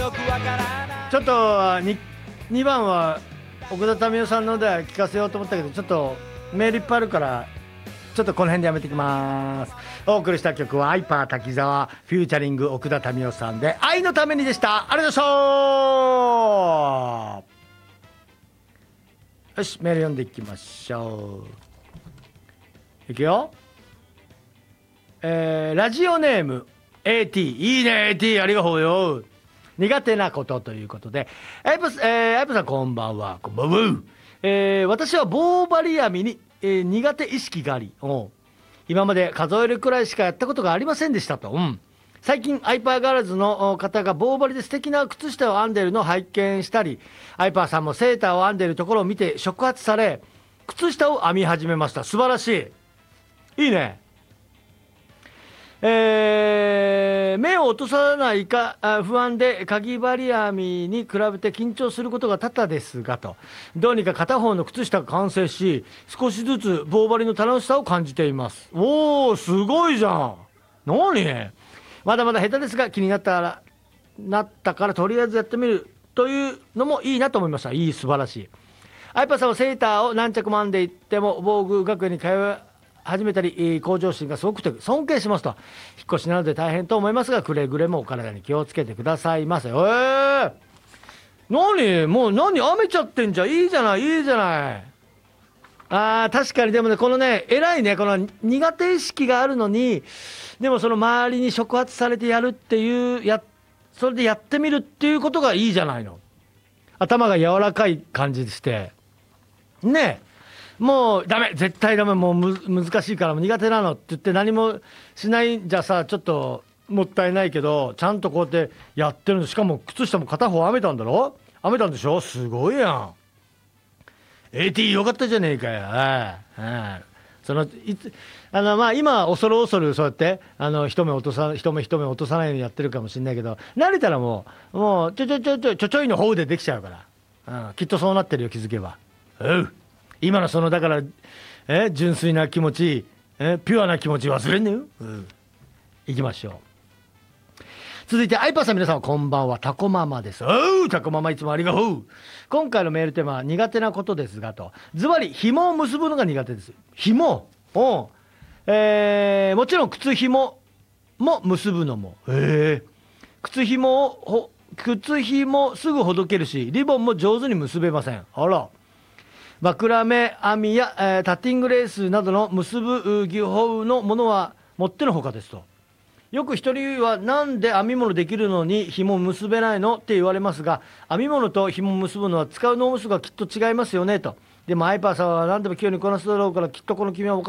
ちょっと2番は奥田民生さんので聞かせようと思ったけど、ちょっとメールいっぱいあるからちょっとこの辺でやめてきます。お送りした曲はアイパー滝沢フューチャリング奥田民生さんで愛のためにでした。ありがとうございました。よし、メール読んでいきましょう。いくよ。ラジオネーム AT、 いいね AT、 ありがとうよ。苦手なことということで、アイパさんこんばんは。こんばんは。私は棒針編みに、苦手意識があり、今まで数えるくらいしかやったことがありませんでしたと。最近アイパーガールズの方が棒針で素敵な靴下を編んでいるのを拝見したり、アイパーさんもセーターを編んでいるところを見て触発され、靴下を編み始めました。素晴らしい。いいね。目を落とさないか不安でかぎ針編みに比べて緊張することが多々ですがと、どうにか片方の靴下が完成し、少しずつ棒針の楽しさを感じています。おー、すごいじゃん。何まだまだ下手ですが、気になったからとりあえずやってみるというのもいいなと思いました。いい、素晴らしい。アイパーさんはセーターを何着も編んでいっても防具学園に通い始めたり、向上心がすごくて尊敬しますと。引っ越しなので大変と思いますが、くれぐれもお体に気をつけてくださいませ。何もう編めちゃってんじゃん。いいじゃない、いいじゃない。確かに。でもね、このね、偉いね、この苦手意識があるのに、でもその周りに触発されてやるっていう、それでやってみるっていうことがいいじゃないの。頭が柔らかい感じしてね。もうダメ、絶対ダメ、もう難しいから苦手なのって言って何もしないんじゃさ、ちょっともったいないけど、ちゃんとこうやってやってるの。しかも靴下も片方編めたんだろ。編めたんでしょ。すごいやん。 AT よかったじゃねえかよ。今恐る恐るそうやって一目落とさないようにやってるかもしれないけど、慣れたらもうちょいの方でできちゃうから、きっとそうなってるよ、気づけば。今のそのだから純粋な気持ち、ピュアな気持ち忘れんねよ。行きましょう。続いてアイパーさん、皆さんこんばんは。タコママです。タコママいつもありがとう。今回のメールテーマは苦手なことですがと。ズバリ紐を結ぶのが苦手です。紐もちろん靴紐も結ぶのも。靴紐すぐほどけるし、リボンも上手に結べません。あら。枕目編みや、タッティングレースなどの結ぶ技法のものはもってのほかですと。よく人にはなんで編み物できるのに紐結べないのって言われますが、編み物と紐結ぶのは使う脳みそがきっと違いますよねと。でもアイパーさんは何でも器用にこなすだろうから、きっとこの君は